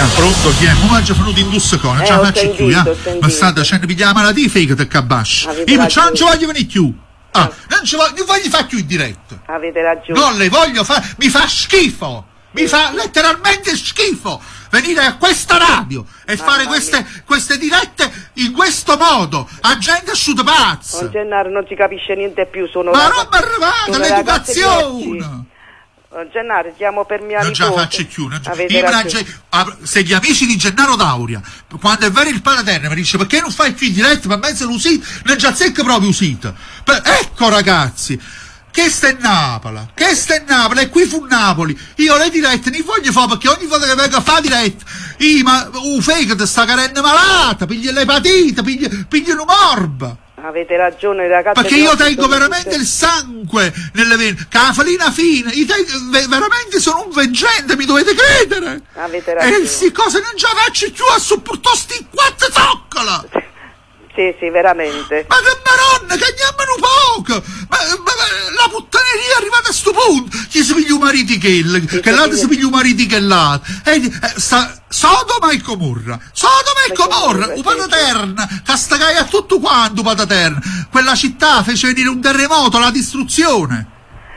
pronto? Chi è? Ma già venuto in Dussecone, non ce la faccio più, ma sta dicendo pigliare la malattia fake te cabascia. Io non ci voglio venire più. Non voglio fare più in diretta. Avete ragione. Non le voglio fare, mi fa schifo. Mi fa letteralmente schifo venire a questa radio e fare queste dirette in questo modo. A gente asciutta pazza. Don Gennaro non si capisce niente più. Ma roba arrivata, l'educazione. Don Gennaro, chiamo per mia nipote. Non ce la faccio più. Se gli amici di Gennaro Dauria, quando è vero il paterno, mi dice perché non fai più in diretta, ma mezzo l'usito, non già secca proprio usito. Ecco ragazzi, che sta in Napoli, e qui fu Napoli. Io le dirette ne voglio fare perché ogni volta che vengo a fare diretta, ma fegato sta carenne malata, piglia l'epatite, piglia un morbo. Avete ragione ragazzi. Perché io tengo veramente il sangue nelle vene, che la farina fine, veramente sono un veggente, mi dovete credere. Avete ragione. E si cosa non ce la faccio più a sopportare sti quattro zoccola. Sì, veramente. Ma che maronna, che andiamo poco! Ma la puttaneria è arrivata a sto punto! Chi si piglia un mariti che l'altro si piglia un mariti che l'altro. Sodoma e Gomorra! Upataterna! Castagai a tutto quanto, Upataterna! Quella città fece venire un terremoto, la distruzione!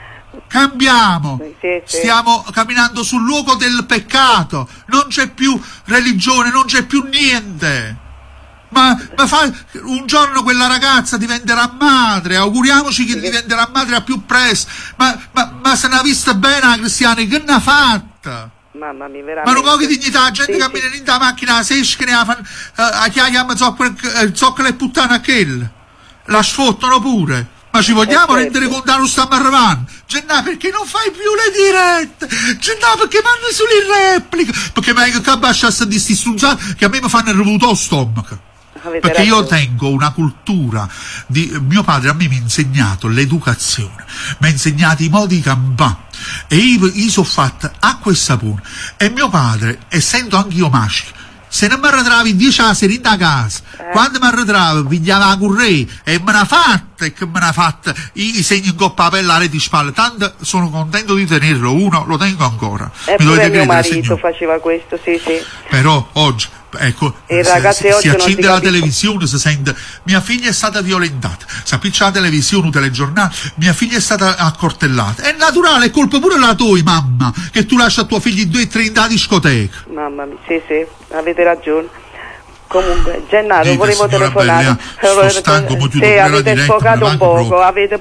Cambiamo, stiamo camminando sul luogo del peccato, non c'è più religione, non c'è più niente. Ma un giorno quella ragazza diventerà madre, auguriamoci che diventerà madre a più presto, ma se ne ha vista bene la Cristiana, che ne ha fatta? Mamma mia, veramente. Ma non pochi dignità, la gente cammina in da macchina, se esce ne a chiama zoccola e puttana a quella, la sfottano pure. Ma ci vogliamo rendere conto che non stiamo arrivando? Gennà, perché non fai più le dirette? Gennà, perché mandi solo in replica? Perché meglio che abbasciasse di sti strunzati che a me mi fanno il revuto stomaco. Perché io tengo una cultura mio padre a me mi ha insegnato l'educazione, mi ha insegnato i modi di campare e io sono fatta acqua e sapone e mio padre, essendo anch'io maschio, se non mi arretravi 10 a sera in casa, quando mi arretravo pigliava la currei e me l'ha fatta i segni in coppa a pelle di spalle, tanto sono contento di tenerlo, lo tengo ancora. Pure mio marito faceva questo, sì. Però oggi ecco, si accende la televisione, si sente mia figlia è stata violentata, si appiccia la televisione, un telegiornale, mia figlia è stata accortellata. È naturale, è colpa pure la tua mamma che tu lasci a tuo figlio 2 o 3 in da discoteca. Mamma mia, sì, avete ragione. Comunque, Gennaro, volevo telefonare. Sto stanco, avete sfocato un poco, avete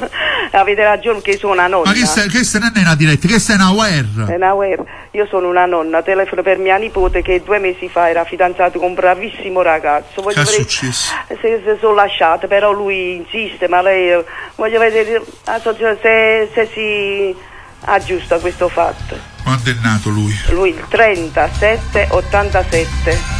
ragione che sono una nonna. Ma questa non è una diretta, questa è una guerra. È una guerra. Io sono una nonna, telefono per mia nipote che 2 mesi fa era fidanzato con un bravissimo ragazzo. Che è successo? Se sono lasciate, però lui insiste, ma lei voglio vedere se si aggiusta questo fatto. Quando è nato lui? Lui il 37-87.